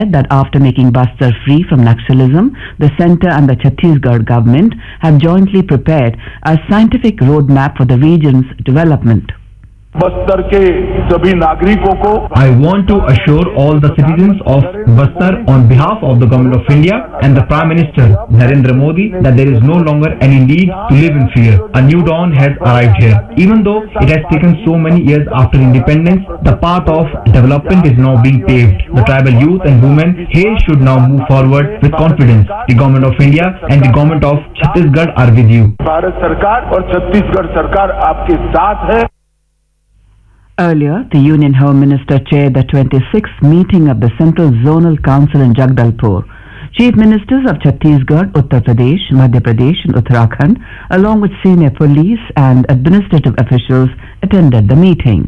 said that after making Bastar free from Naxalism, the centre and the Chhattisgarh government have jointly prepared a scientific roadmap for the region's development. Bastar के सभी नागरिकों को I want to assure all the citizens of Bastar on behalf of the Government of India and the Prime Minister Narendra Modi that there is no longer any need to live in fear. A new dawn has arrived here. Even though it has taken so many years after independence, the path of development is now being paved. The tribal youth and women here should now move forward with confidence. The Government of India and the Government of Chhattisgarh are with you. Bharat सरकार और छत्तीसगढ़ सरकार आपके साथ है. Earlier, the Union Home Minister chaired the 26th meeting of the Central Zonal Council in Jagdalpur. Chief Ministers of Chhattisgarh, Uttar Pradesh, Madhya Pradesh and Uttarakhand, along with senior police and administrative officials, attended the meeting.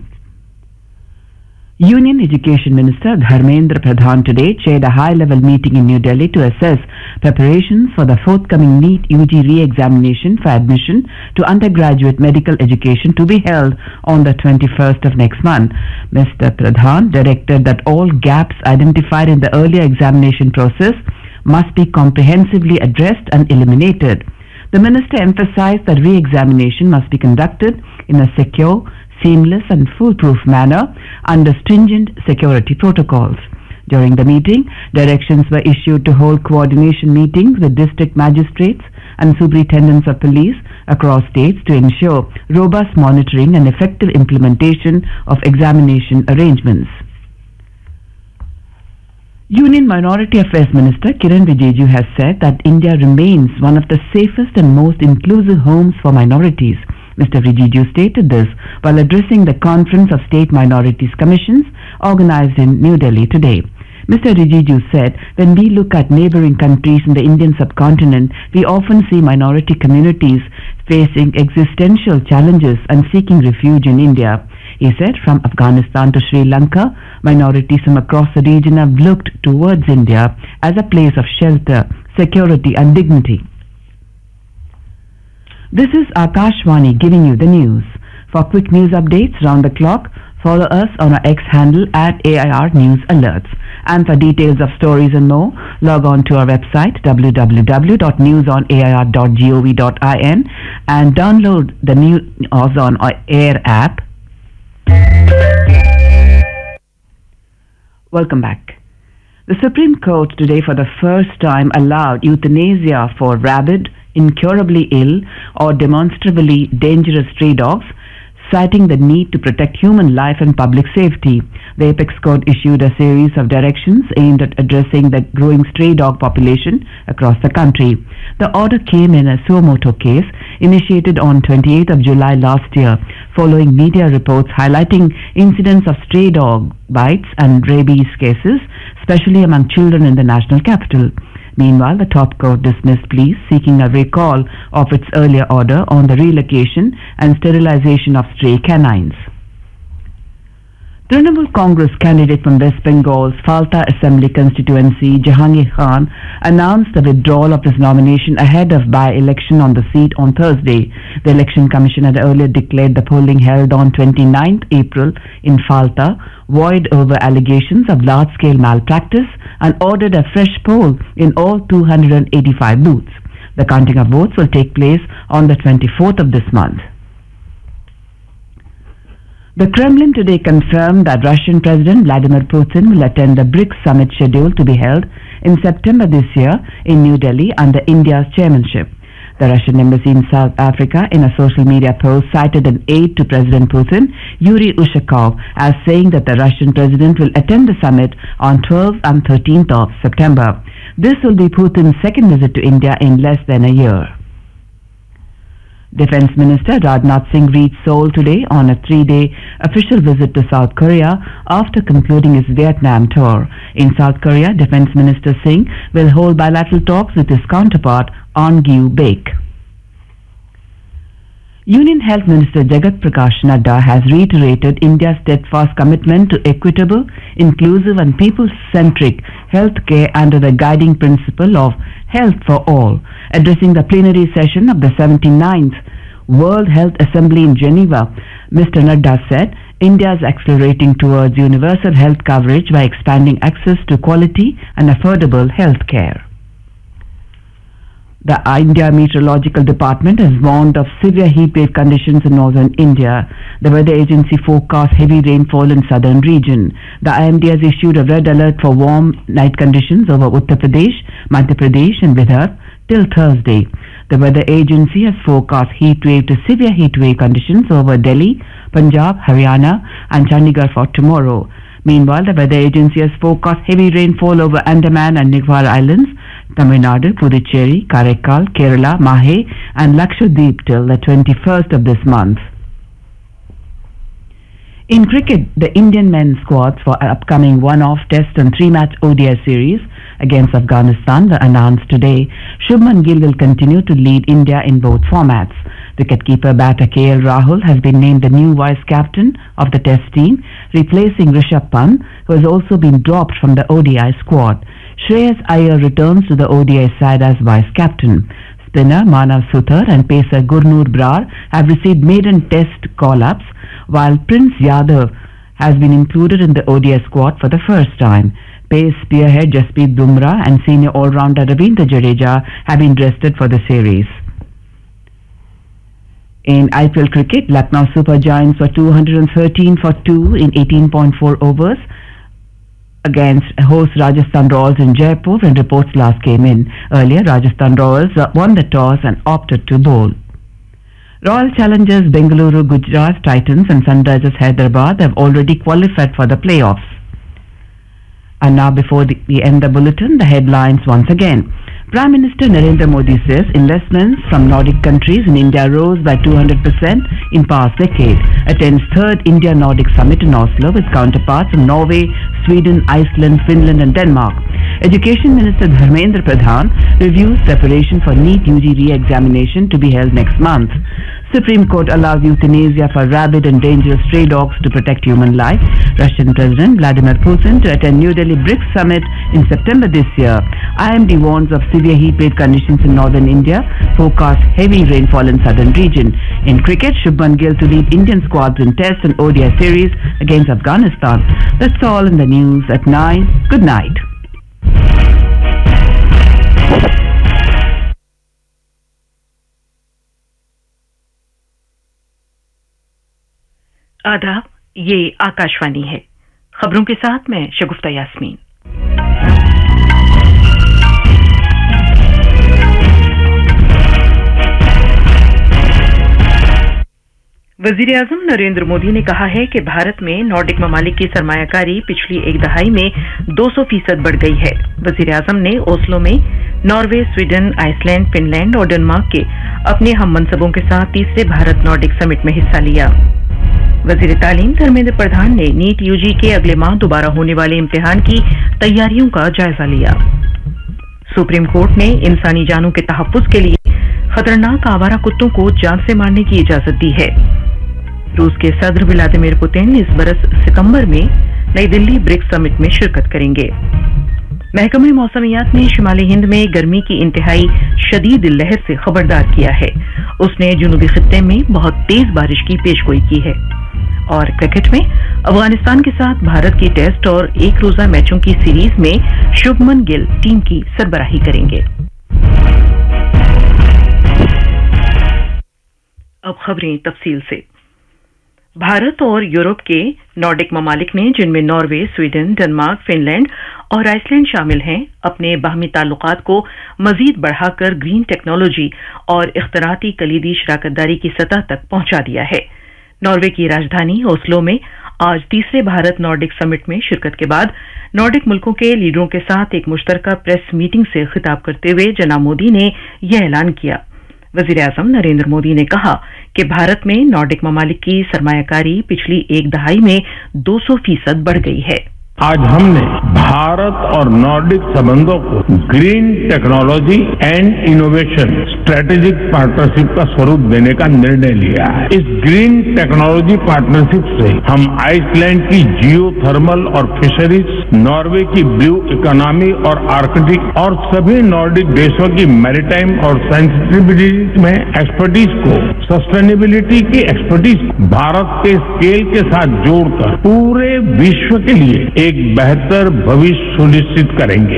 Union Education Minister Dharmendra Pradhan today chaired a high-level meeting in New Delhi to assess preparations for the forthcoming NEET UG re-examination for admission to undergraduate medical education to be held on the 21st of next month. Mr. Pradhan directed that all gaps identified in the earlier examination process must be comprehensively addressed and eliminated. The minister emphasized that re-examination must be conducted in a secure, seamless and foolproof manner under stringent security protocols. During the meeting, directions were issued to hold coordination meetings with district magistrates and superintendents of police across states to ensure robust monitoring and effective implementation of examination arrangements. Union Minority Affairs Minister Kiren Rijiju has said that India remains one of the safest and most inclusive homes for minorities. Mr. Rijiju stated this while addressing the Conference of State Minorities Commissions organized in New Delhi today. Mr. Rijiju said, when we look at neighboring countries in the Indian subcontinent, we often see minority communities facing existential challenges and seeking refuge in India. He said, from Afghanistan to Sri Lanka, minorities from across the region have looked towards India as a place of shelter, security and dignity. This is Akashvani giving you the news. For quick news updates round the clock, follow us on our X handle at AIR News Alerts. And for details of stories and more, log on to our website www.newsonair.gov.in and download the News on Air app. Welcome back. The Supreme Court today for the first time allowed euthanasia for rabid, incurably ill or demonstrably dangerous stray dogs, citing the need to protect human life and public safety. The Apex Court issued a series of directions aimed at addressing the growing stray dog population across the country. The order came in a suo motu case initiated on 28th of July last year, following media reports highlighting incidents of stray dog bites and rabies cases, especially among children in the national capital. Meanwhile, the top court dismissed pleas seeking a recall of its earlier order on the relocation and sterilization of stray canines. Trinamool Congress candidate from West Bengal's Falta Assembly constituency, Jahangir Khan, announced the withdrawal of his nomination ahead of by-election on the seat on Thursday. The Election Commission had earlier declared the polling held on 29th April in Falta void over allegations of large-scale malpractice and ordered a fresh poll in all 285 booths. The counting of votes will take place on the 24th of this month. The Kremlin today confirmed that Russian President Vladimir Putin will attend the BRICS summit scheduled to be held in September this year in New Delhi under India's chairmanship. The Russian embassy in South Africa, in a social media post, cited an aide to President Putin, Yuri Ushakov, as saying that the Russian president will attend the summit on 12th and 13th of September. This will be Putin's second visit to India in less than a year. Defense Minister Rajnath Singh reached Seoul today on a 3-day official visit to South Korea after concluding his Vietnam tour. In South Korea, Defense Minister Singh will hold bilateral talks with his counterpart On Gyu-baek. Union Health Minister Jagat Prakash Nadda has reiterated India's steadfast commitment to equitable, inclusive and people-centric health care under the guiding principle of health for all. Addressing the plenary session of the 79th World Health Assembly in Geneva, Mr. Nadda said, India is accelerating towards universal health coverage by expanding access to quality and affordable health care. The India Meteorological Department has warned of severe heat wave conditions in northern India. The weather agency forecasts heavy rainfall in southern region. The IMD has issued a red alert for warm night conditions over Uttar Pradesh, Madhya Pradesh and Bihar till Thursday. The weather agency has forecast heat wave to severe heat wave conditions over Delhi, Punjab, Haryana and Chandigarh for tomorrow. Meanwhile, the weather agency has forecast heavy rainfall over Andaman and Nicobar Islands, Tamil Nadu, Puducherry, Karaikal, Kerala, Mahe and Lakshadweep till the 21st of this month. In cricket, the Indian men's squads for upcoming one-off test and three-match ODI series against Afghanistan were announced today. Shubman Gill will continue to lead India in both formats. Wicketkeeper batter KL Rahul has been named the new vice-captain of the test team, replacing Rishabh Pant, who has also been dropped from the ODI squad. Shreyas Iyer returns to the ODI side as vice-captain. Spinner Manav Suthar and pacer Gurnoor Brar have received maiden test call-ups, while Prince Yadav has been included in the ODI squad for the first time. Pace spearhead Jasprit Bumrah and senior all-rounder Ravindra Jadeja have been rested for the series. In IPL cricket, Lucknow Super Giants were 213 for 2 in 18.4 overs against host Rajasthan Royals in Jaipur when reports last came in. Earlier, Rajasthan Royals won the toss and opted to bowl. Royal Challengers Bengaluru, Gujarat Titans and Sunrisers Hyderabad have already qualified for the playoffs. And now, before we end the bulletin, the headlines once again. Prime Minister Narendra Modi says investments from Nordic countries in India rose by 200% in past decade. Attends third India-Nordic Summit in Oslo with counterparts in Norway, Sweden, Iceland, Finland and Denmark. Education Minister Dharmendra Pradhan reviews preparation for NEET UG re-examination to be held next month. Supreme Court allows euthanasia for rabid and dangerous stray dogs to protect human life. Russian President Vladimir Putin to attend New Delhi BRICS Summit in September this year. IMD warns of severe heat wave conditions in northern India. Forecast heavy rainfall in southern region. In cricket, Shubman Gill to lead Indian squads in Test and ODI series against Afghanistan. That's all in the news at 9. Good night. आदाब, ये आकाशवाणी है। खबरों के साथ मैं शगुफ्ता यास्मीन। वजीर आजम नरेंद्र मोदी ने कहा है कि भारत में नॉर्डिक ममालिक की सरमायाकारी पिछली एक दहाई में 200% बढ़ गई है। वजीर आजम ने ओस्लो में नॉर्वे, स्वीडन, आइसलैंड, फिनलैंड और डेनमार्क के अपने हम मनसबों के साथ तीसरे भारत नॉर्डिक समिट में हिस्सा लिया। वजीर तालीम धर्मेंद्र प्रधान ने नीट यूजी के अगले माह दोबारा होने वाले इम्तिहान की तैयारियों का जायजा लिया। सुप्रीम कोर्ट ने इंसानी जानों के तहफ्फुज के लिए खतरनाक आवारा कुत्तों को जान से मारने की इजाजत दी है। रूस के सदर व्लादिमीर पुतिन इस बरस सितंबर में नई दिल्ली ब्रिक्स समिट में शिरकत करेंगे। महकमे मौसमियात ने शिमाली हिंद में गर्मी की इंतहाई शदीद लहर से खबरदार किया है। उसने जुनूबी खित्ते में बहुत तेज बारिश की पेशगोई की है। और क्रिकेट में अफगानिस्तान के साथ भारत की टेस्ट और एक रोजा मैचों की सीरीज में शुभमन गिल टीम की सरबराही करेंगे। अब खबरें तफसील से। भारत और यूरोप के नॉर्डिक ममालिक ने, जिनमें नॉर्वे, स्वीडन, डेनमार्क, फिनलैंड और आइसलैंड शामिल हैं, अपने बाहमी ताल्लुकात को मजीद बढ़ाकर ग्रीन टेक्नोलॉजी और इख्तराती कलीदी शराकतदारी की सतह तक पहुंचा दिया है। नॉर्वे की राजधानी ओस्लो में आज तीसरे भारत नॉर्डिक समिट में शिरकत के बाद नॉर्डिक मुल्कों के लीडरों के साथ एक मुश्तरका प्रेस मीटिंग से खिताब करते हुए जनाब मोदी ने यह ऐलान किया। वजीर आजम नरेंद्र मोदी ने कहा कि भारत में नॉर्डिक ममालिक की सरमायाकारी पिछली एक दहाई में 200% बढ़ गई है। आज हमने भारत और नॉर्डिक संबंधों को green technology and innovation strategic partnership का स्वरूप देने का निर्णय लिया है। इस ग्रीन टेक्नोलॉजी पार्टनरशिप से हम आइसलैंड की जियो थर्मल और फिशरीज, नॉर्वे की ब्लू इकोनॉमी और आर्कटिक और सभी नॉर्डिक देशों की मैरीटाइम और सेंसिटिविटी में एक्सपर्टीज को, सस्टेनेबिलिटी की एक्सपर्टीज भारत के स्केल के साथ जोड़कर पूरे विश्व के लिए एक बेहतर भविष्य सुनिश्चित करेंगे।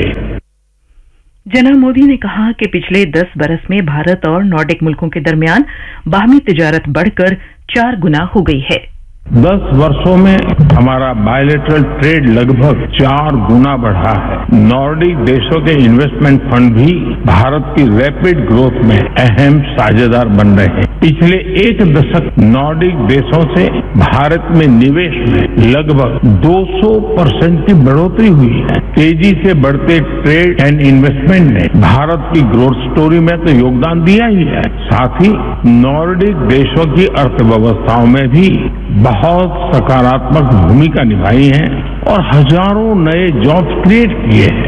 जनाब मोदी ने कहा कि पिछले 10 बरस में भारत और नॉर्डिक मुल्कों के दरमियान बाहमी तिजारत बढ़कर 4 गुना हो गई है। 10 वर्षों में हमारा बायलैटरल ट्रेड लगभग 4 गुना बढ़ा है। नॉर्डिक देशों के इन्वेस्टमेंट फंड भी भारत की रैपिड ग्रोथ में अहम साझेदार बन रहे हैं। पिछले 1 दशक नॉर्डिक देशों से भारत में निवेश में लगभग 200% की बढ़ोतरी हुई है। तेजी से बढ़ते ट्रेड एंड इन्वेस्टमेंट ने भारत की ग्रोथ स्टोरी में तो योगदान दिया ही है, साथ ही नॉर्डिक देशों की अर्थव्यवस्थाओं में भी बहुत सकारात्मक भूमिका निभाई है और हजारों नए जॉब्स क्रिएट किए हैं।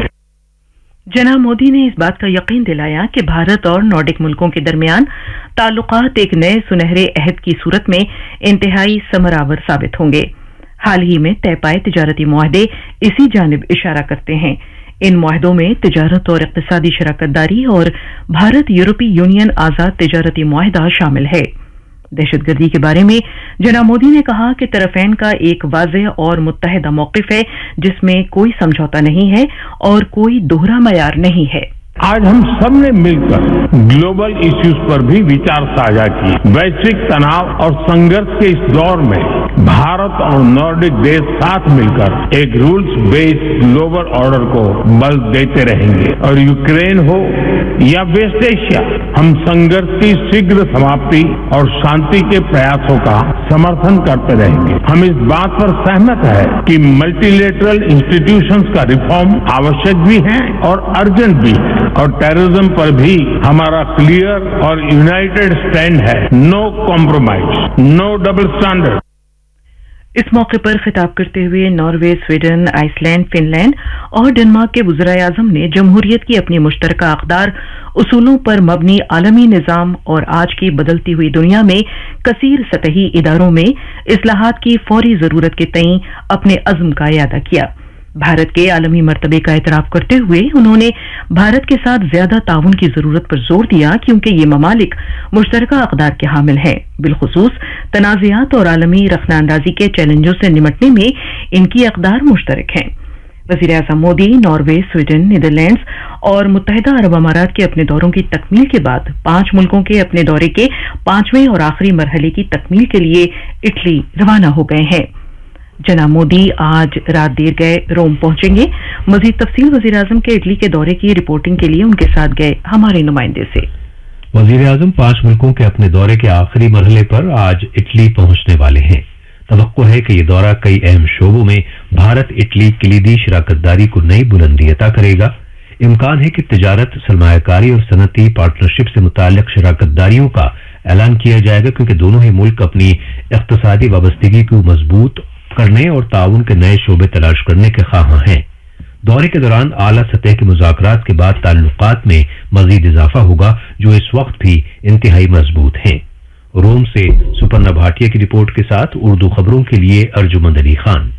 जनाब मोदी ने इस बात का यकीन दिलाया कि भारत और नॉर्डिक मुल्कों के दरमियान ताल्लुकात एक नए सुनहरे अहद की सूरत में इंतहाई समरावर साबित होंगे। हाल ही में तय पाए तिजारती मुआहदे इसी जानिब इशारा करते हैं। इन मुआहदों में तिजारत और इक्तिसादी शराकतदारी और भारत यूरोपीय यूनियन आजाद तिजारती मुआहदा शामिल है। दहशतगर्दी के बारे में जनाब मोदी ने कहा कि तरफैन का एक वाज़ेह और मुत्तहिदा मौक़िफ़ है जिसमें कोई समझौता नहीं है और कोई दोहरा मयार नहीं है। आज हम सब ने मिलकर ग्लोबल इश्यूज पर भी विचार साझा किए। वैश्विक तनाव और संघर्ष के इस दौर में भारत और नॉर्डिक देश साथ मिलकर एक रूल्स बेस्ड ग्लोबल ऑर्डर को बल देते रहेंगे और यूक्रेन हो या वेस्ट एशिया, हम संघर्ष की शीघ्र समाप्ति और शांति के प्रयासों का समर्थन करते रहेंगे। हम इस बात पर सहमत है कि मल्टीलेटरल इंस्टीट्यूशंस का रिफॉर्म आवश्यक भी है और अर्जेंट भी है और टेररिज्म पर भी हमारा क्लियर और यूनाइटेड स्टैंड है। No compromise, no double standard. इस मौके पर खिताब करते हुए नॉर्वे, स्वीडन, आइसलैंड, फिनलैंड और डेनमार्क के वज़ीर आज़म ने जमहूरियत की अपनी मुश्तरका अक़दार, उसूलों पर मबनी आलमी निज़ाम और आज की बदलती हुई दुनिया में कसीर सतही इदारों में इस्लाहात की फौरी ज़रूरत के तईं अपने अज़्म का इयादा किया। भारत के आलमी मर्तबे का एतराफ़ करते हुए उन्होंने भारत के साथ ज्यादा ताउन की जरूरत पर जोर दिया क्योंकि ये ममालिक मुश्तरका अक़दार के हामिल हैं। बिलखुसूस तनाज़ात और आलमी रखनाअंदाज़ी के चैलेंजों से निमटने में इनकी अक़दार मुश्तरक हैं। वज़ीर आज़म मोदी नॉर्वे, स्वीडन, नीदरलैंड्स और मुत्तहिदा अरब अमारात के अपने दौरों की तकमील के बाद 5 मुल्कों के अपने दौरे के 5वें और आखिरी मरहले की तकमील के लिए इटली रवाना हो गए हैं। जनाब मोदी आज रात देर गए रोम पहुंचेंगे। मजीद तफसील वज़ीर आज़म के इटली के दौरे की रिपोर्टिंग के लिए उनके साथ गए हमारे नुमाइंदे से। वज़ीर आज़म 5 मुल्कों के अपने दौरे के आखिरी मरहले पर आज इटली पहुंचने वाले हैं। तवक्को है कि ये दौरा कई अहम शोबों में भारत इटली कलीदी शराकतदारी को नई बुलंदी अता करेगा। इम्कान है कि तिजारत, सरमायाकारी और सनती पार्टनरशिप से मुताल्लिक शराकतदारियों का ऐलान किया जाएगा क्योंकि दोनों ही मुल्क अपनी इक़्तिसादी वाबस्तगी को मजबूत करने और ताउन के नए शोबे तलाश करने के ख्वाहां हैं। दौरे के दौरान आला सतह के मुज़ाकरात के बाद ताल्लुकात में मजीद इजाफा होगा जो इस वक्त भी इंतहाई मजबूत हैं। रोम से सुपर्णा भाटिया की रिपोर्ट के साथ उर्दू खबरों के लिए अर्जुमंद अली खान।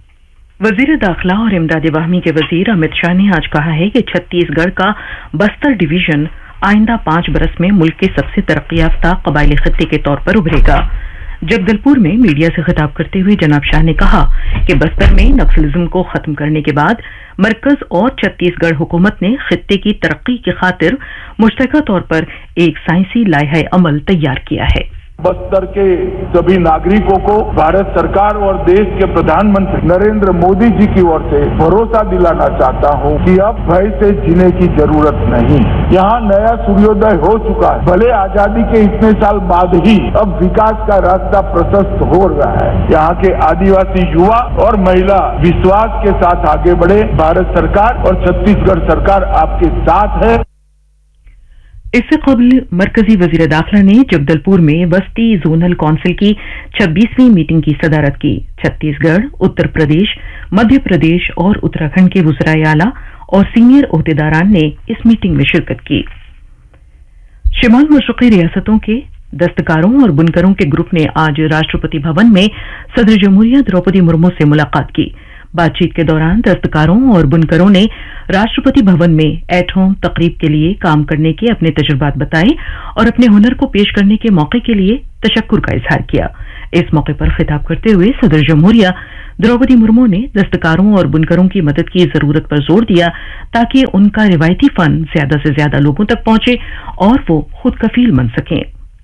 वजीर दाखिला और इमदाद बाहमी के वजीर अमित शाह ने आज कहा है कि छत्तीसगढ़ का बस्तर डिवीजन आइंदा 5 बरस में मुल्क के सबसे तरक्की याफ्ता कबायली खित्ते के तौर पर उभरेगा। जगदलपुर में मीडिया से खिताब करते हुए जनाब शाह ने कहा कि बस्तर में नक्सलिज्म को खत्म करने के बाद मरकज और छत्तीसगढ़ हुकूमत ने खित्ते की तरक्की की खातिर मुश्तरका तौर पर एक साइंसी लायहा अमल तैयार किया है। बस्तर के सभी नागरिकों को भारत सरकार और देश के प्रधानमंत्री नरेंद्र मोदी जी की ओर से भरोसा दिलाना चाहता हूं कि अब भय से जीने की जरूरत नहीं। यहाँ नया सूर्योदय हो चुका है। भले आजादी के इतने साल बाद ही अब विकास का रास्ता प्रशस्त हो रहा है। यहाँ के आदिवासी युवा और महिला विश्वास के साथ आगे बढ़े। भारत सरकार और छत्तीसगढ़ सरकार आपके साथ है। इससे कबल मरकजी वजीर दाखिला ने जगदलपुर में बस्ती जोनल काउंसिल की 26वीं मीटिंग की सदारत की। छत्तीसगढ़, उत्तर प्रदेश, मध्य प्रदेश और उत्तराखंड के वज़राए आला और सीनियर ओहदेदारान ने इस मीटिंग में शिरकत की। शिमाल मशरक़ी रियासतों के दस्तकारों और बुनकरों के ग्रुप ने आज राष्ट्रपति भवन में सदर जमहूरिया द्रौपदी मुर्मू से मुलाकात की। बातचीत के दौरान दस्तकारों और बुनकरों ने राष्ट्रपति भवन में एट होम तकरीब के लिए काम करने के अपने तजुर्बात बताए और अपने हुनर को पेश करने के मौके के लिए तशक्कुर का इजहार किया। इस मौके पर खिताब करते हुए सदर जमहूरिया द्रौपदी मुर्मू ने दस्तकारों और बुनकरों की मदद की जरूरत पर जोर दिया ताकि उनका रिवायती फन ज्यादा से ज्यादा लोगों तक पहुंचे और वो खुद कफील बन सकें।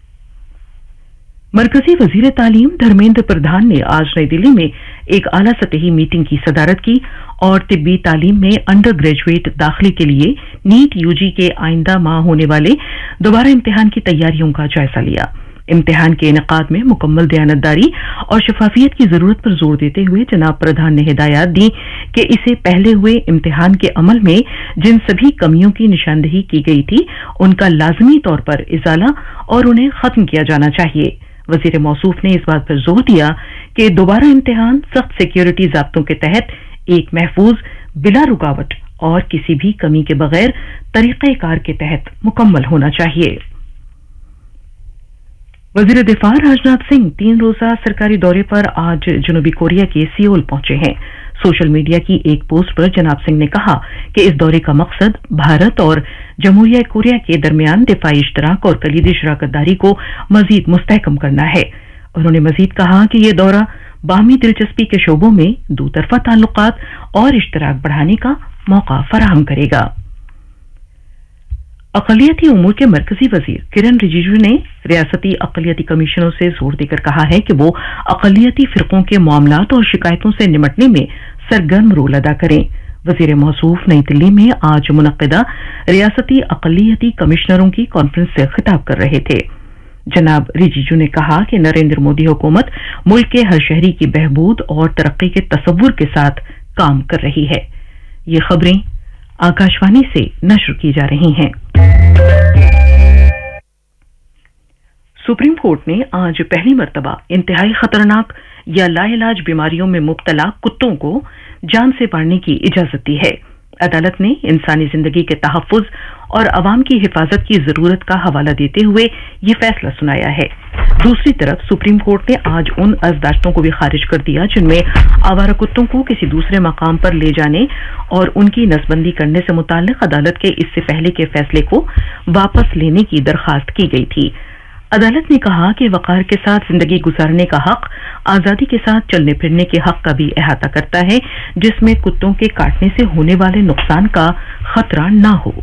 मरकजी वजीर तालीम धर्मेंद्र प्रधान ने आज नई दिल्ली में एक आला सतही मीटिंग की सदारत की और तिब्बी तालीम में अंडर ग्रेजुएट दाखिले के लिए नीट यूजी के आइंदा माह होने वाले दोबारा इम्तिहान की तैयारियों का जायजा लिया। इम्तिहान के इनेकाद में मुकम्मल दयानतदारी और शफाफियत की जरूरत पर जोर देते हुए जनाब प्रधान ने हिदायत दी कि इसे पहले हुए इम्तिहान के अमल में जिन सभी कमियों की निशानदेही की गई थी उनका लाजमी तौर पर इजाला और उन्हें खत्म किया जाना चाहिए। वजीर मौसूफ ने इस बात पर जोर दिया कि दोबारा इम्तिहान सख्त सिक्योरिटी ज़ाब्तों के तहत एक महफूज, बिला रुकावट और किसी भी कमी के बगैर तरीक़ेकार के तहत मुकम्मल होना चाहिए। वजीर दिफा राजनाथ सिंह 3 रोजा सरकारी दौरे पर आज जनूबी कोरिया के सियोल पहुंचे हैं। सोशल मीडिया की एक पोस्ट पर जनाब सिंह ने कहा कि इस दौरे का मकसद भारत और जमहूरिया कोरिया के दरमियान दिफाई इश्तराक और कलीदी शराकतदारी को मजीद मुस्तहकम करना है। उन्होंने मजीद कहा कि यह दौरा बाहमी दिलचस्पी के शोबों में दूतरफा ताल्लुकात और इश्तराक बढ़ाने का मौका फराहम करेगा। अक़लियती उमूर के मरकजी वजीर किरण रिजिजू ने रियासती अक़लियती कमीशनों से जोर देकर कहा है कि वो अक़लियती फिरकों के मामलात और शिकायतों से निमटने में सरगर्म रोल अदा करें। वजीर मौसूफ नई दिल्ली में आज मुनक्किदा रियासती अक़लियती कमिश्नरों की कॉन्फ्रेंस से खिताब कर रहे थे। जनाब रिजिजू ने कहा कि नरेंद्र मोदी हुकूमत मुल्क के हर शहरी की बहबूद और तरक्की के तसव्वुर के साथ काम कर रही है। ये खबरें आकाशवाणी से नश्र की जा रही हैं। सुप्रीम कोर्ट ने आज पहली मर्तबा इंतहाई खतरनाक या लाइलाज बीमारियों में मुब्तला कुत्तों को जान से मारने की इजाजत दी है। अदालत ने इंसानी जिंदगी के तहफ्फुज और अवाम की हिफाजत की जरूरत का हवाला देते हुए ये फैसला सुनाया है। दूसरी तरफ सुप्रीम कोर्ट ने आज उन अर्जदाश्तों को भी खारिज कर दिया जिनमें आवारा कुत्तों को किसी दूसरे मकाम पर ले जाने और उनकी नसबंदी करने से मुताल्लिक अदालत के इससे पहले के फैसले को वापस लेने की दरखास्त की गई थी। अदालत ने कहा कि वक़ार के साथ जिंदगी गुजारने का हक आजादी के साथ चलने फिरने के हक का भी अहाता करता है, जिसमें कुत्तों के काटने से होने वाले नुकसान का खतरा न हो।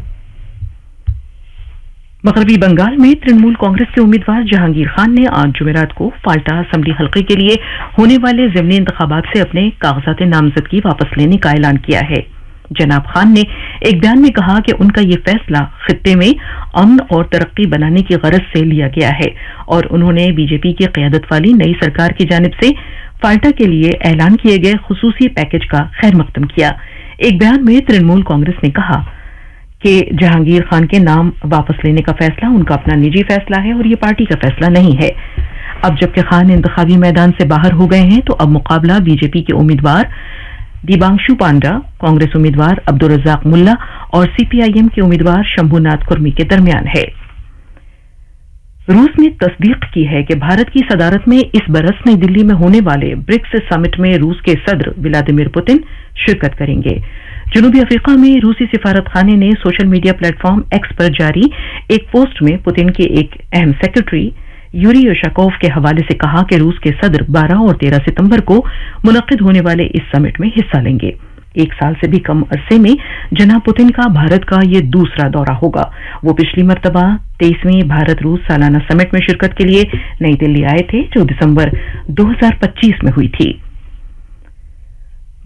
मगरबी बंगाल में तृणमूल कांग्रेस के उम्मीदवार जहांगीर खान ने आज जुमेरात को फाल्टा असम्बली हल्के के लिए होने वाले ज़िमनी इंतखाबात से अपने कागजात नामजदगी वापस लेने का ऐलान किया है। जनाब खान ने एक बयान में कहा कि उनका ये फैसला खित्ते में अमन और तरक्की बनाने की गरज से लिया गया है और उन्होंने बीजेपी की क़यादत वाली नई सरकार की जानिब से फाल्टा के लिए ऐलान किए गए खुसूसी पैकेज का खैर मकदम किया। एक बयान में तृणमूल कांग्रेस ने कहा कि जहांगीर खान के नाम वापस लेने का फैसला उनका अपना निजी फैसला है और ये पार्टी का फैसला नहीं है। अब जबकि खान इंतखाबी मैदान से बाहर हो गए हैं तो अब मुकाबला बीजेपी के उम्मीदवार दीबांशु पांडा, कांग्रेस उम्मीदवार अब्दुल रज़ाक मुल्ला और सीपीआईएम के उम्मीदवार शंभुनाथ कुर्मी के दरमियान है। रूस ने तस्दीक की है कि भारत की सदारत में इस बरस नई दिल्ली में होने वाले ब्रिक्स समिट में रूस के सदर व्लादिमीर पुतिन शिरकत करेंगे। जनूबी अफ्रीका में रूसी सिफारतखाने ने सोशल मीडिया प्लेटफॉर्म एक्स पर जारी एक पोस्ट में पुतिन के एक अहम सेक्रेटरी यूरी योशाकोव के हवाले से कहा कि रूस के सदर 12 और 13 सितंबर को मुनक्किद होने वाले इस समिट में हिस्सा लेंगे। एक साल से भी कम अरसे में जनाब पुतिन का भारत का ये दूसरा दौरा होगा। वो पिछली मर्तबा 23वीं भारत रूस सालाना समिट में शिरकत के लिए नई दिल्ली आए थे जो दिसंबर 2025 में हुई थी।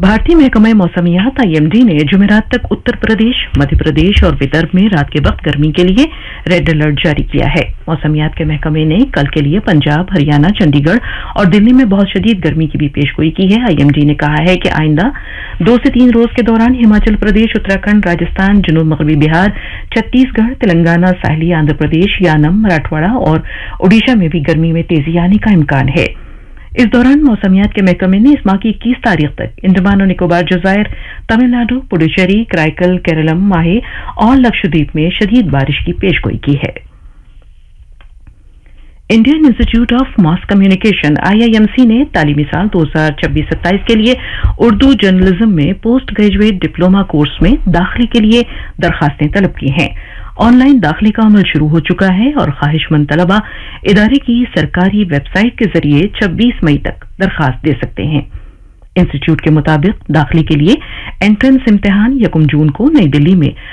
भारतीय महकमे मौसमियात IMD ने जुमेरात तक उत्तर प्रदेश, मध्य प्रदेश और विदर्भ में रात के वक्त गर्मी के लिए रेड अलर्ट जारी किया है। मौसमियात के महकमे ने कल के लिए पंजाब, हरियाणा, चंडीगढ़ और दिल्ली में बहुत शदीद गर्मी की भी पेशगोई की है। IMD ने कहा है कि आइंदा 2 से 3 रोज के दौरान हिमाचल प्रदेश, उत्तराखंड, राजस्थान, जनूब मगरबी बिहार, छत्तीसगढ़, तेलंगाना, साहली आंध्र प्रदेश, यानम, मराठवाड़ा और ओडिशा में भी गर्मी में तेजी आने का इम्कान है। इस दौरान मौसमियात के महकमे ने इस माह की 21 तारीख तक अंडमान और निकोबार जजायर, तमिलनाडु, पुडुचेरी, कराईकल, केरलम, माहे और लक्षद्वीप में शदीद बारिश की पेशगोई की है। Indian institute of mass communication IIMC ने तालीमी साल 2026-27 के लिए उर्दू जर्नलिज्म में पोस्ट ग्रेजुएट डिप्लोमा कोर्स में दाखिले के लिए दरखास्तें तलब की हैं। ऑनलाइन दाखिले का अमल शुरू हो चुका है और ख्वाहिशमंद तलबा इदारे की सरकारी वेबसाइट के जरिए 26 मई तक दरखास्त दे सकते हैं। इंस्टीट्यूट के मुताबिक दाखिले के लिए एंट्रेंस इम्तिहान 1 जून को नई दिल्ली में